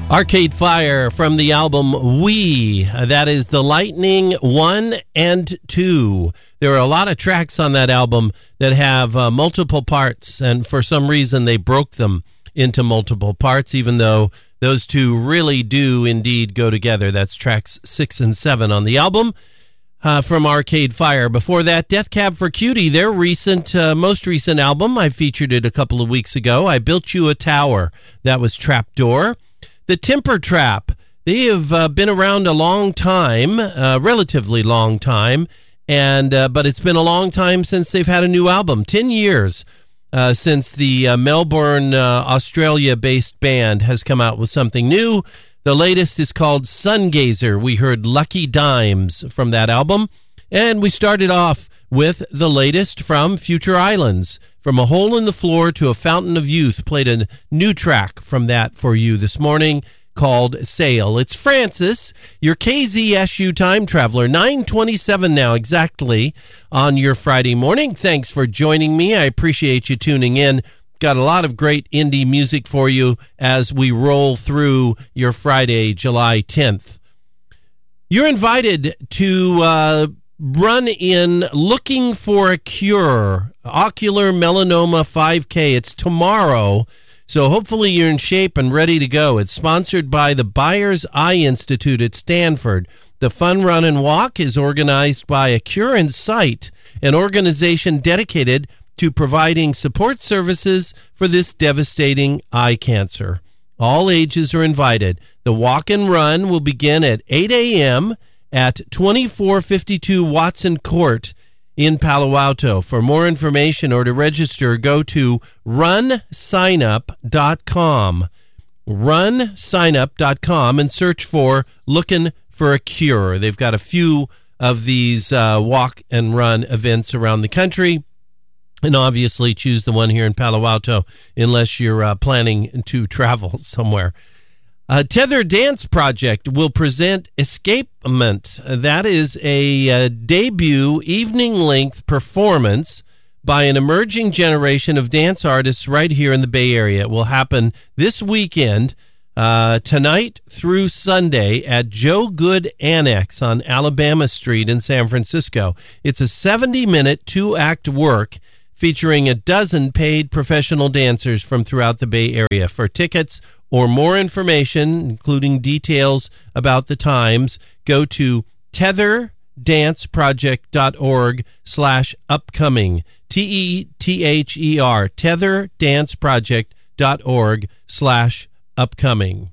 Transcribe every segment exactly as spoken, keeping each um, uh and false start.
Arcade Fire from the album We. That is the Lightning one and two. There are a lot of tracks on that album that have uh, multiple parts, and for some reason they broke them into multiple parts, even though those two really do indeed go together. That's tracks six and seven on the album uh, from Arcade Fire. Before that, Death Cab for Cutie, their recent, uh, most recent album. I featured it a couple of weeks ago. I Built You a Tower. That was Trapdoor. The Temper Trap, they have uh, been around a long time, a relatively long time, and uh, but it's been a long time since they've had a new album. Ten years uh, since the uh, Melbourne, uh, Australia-based band has come out with something new. The latest is called Sungazer. We heard Lucky Dimes from that album, and we started off with the latest from Future Islands. From A Hole in the Floor to A Fountain of Youth, played a new track from that for you this morning called Sail. It's Francis, your K Z S U time traveler, nine twenty-seven now exactly on your Friday morning. Thanks for joining me. I appreciate you tuning in. Got a lot of great indie music for you as we roll through your Friday, July tenth. You're invited to uh, run in Looking for a Cure, Ocular Melanoma five K. It's tomorrow, so hopefully you're in shape and ready to go. It's sponsored by the Byers Eye Institute at Stanford. The Fun Run and Walk is organized by A Cure in Sight, an organization dedicated to providing support services for this devastating eye cancer. All ages are invited. The walk and run will begin at eight a.m. at twenty-four fifty-two Watson Court in Palo Alto. For more information or to register, go to run sign up dot com. run sign up dot com and search for Looking for a Cure. They've got a few of these uh, walk and run events around the country. And obviously choose the one here in Palo Alto unless you're uh, planning to travel somewhere. Uh, Tether Dance Project will present Escapement. That is a uh, debut evening-length performance by an emerging generation of dance artists right here in the Bay Area. It will happen this weekend, uh, tonight through Sunday at Joe Good Annex on Alabama Street in San Francisco. It's a seventy-minute, two-act work featuring a dozen paid professional dancers from throughout the Bay Area. For tickets or more information, including details about the times, go to tether dance project dot org slash upcoming. T E T H E R, tether dance project dot org slash upcoming.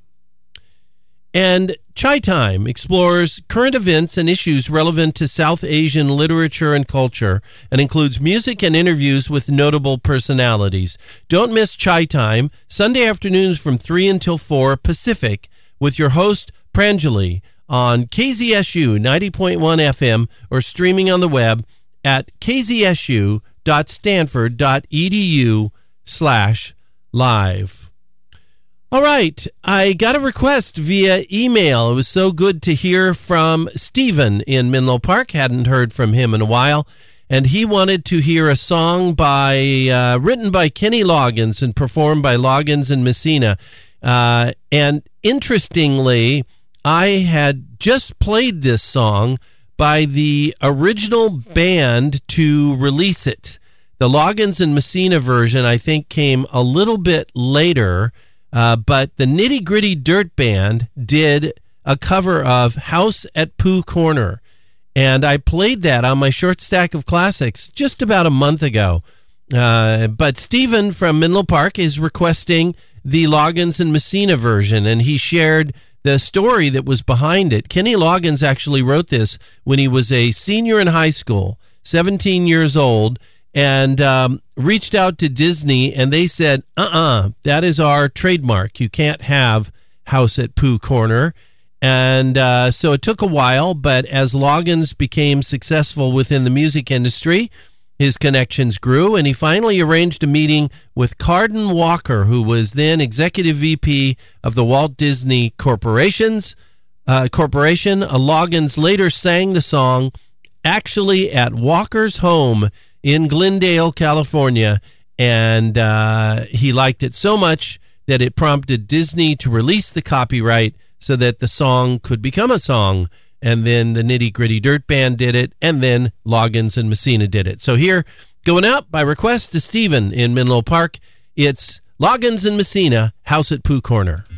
And Chai Time explores current events and issues relevant to South Asian literature and culture and includes music and interviews with notable personalities. Don't miss Chai Time, Sunday afternoons from three until four Pacific, with your host, Pranjali, on K Z S U ninety point one F M or streaming on the web at k z s u dot stanford dot e d u slash live. All right, I got a request via email. It was so good to hear from Stephen in Menlo Park. Hadn't heard from him in a while. And he wanted to hear a song by uh, written by Kenny Loggins and performed by Loggins and Messina. Uh, and interestingly, I had just played this song by the original band to release it. The Loggins and Messina version, I think, came a little bit later. Uh, but the Nitty Gritty Dirt Band did a cover of House at Pooh Corner, and I played that on my short stack of classics just about a month ago. Uh, but Stephen from Menlo Park is requesting the Loggins and Messina version, and he shared the story that was behind it. Kenny Loggins actually wrote this when he was a senior in high school, seventeen years old, and um, reached out to Disney, and they said, uh-uh, that is our trademark. You can't have House at Pooh Corner. And uh, so it took a while, but as Loggins became successful within the music industry, his connections grew, and he finally arranged a meeting with Carden Walker, who was then executive V P of the Walt Disney Corporations, uh, Corporation. Uh, Loggins later sang the song actually at Walker's home in Glendale, California, and uh, he liked it so much that it prompted Disney to release the copyright so that the song could become a song. And then the Nitty Gritty Dirt Band did it, and then Loggins and Messina did it. So here, going out by request to Stephen in Menlo Park, it's Loggins and Messina, House at Pooh Corner.